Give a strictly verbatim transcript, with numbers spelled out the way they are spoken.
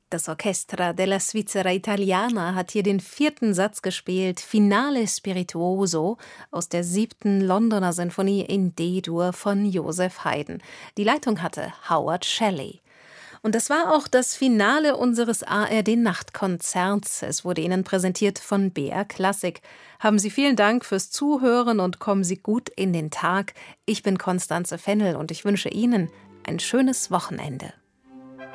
Das Orchestra della Svizzera Italiana hat hier den vierten Satz gespielt, Finale Spirituoso, aus der siebten Londoner Sinfonie in D-Dur von Joseph Haydn. Die Leitung hatte Howard Shelley. Und das war auch das Finale unseres A R D-Nachtkonzerts. Es wurde Ihnen präsentiert von B R Klassik. Haben Sie vielen Dank fürs Zuhören und kommen Sie gut in den Tag. Ich bin Constanze Fennel und ich wünsche Ihnen ein schönes Wochenende.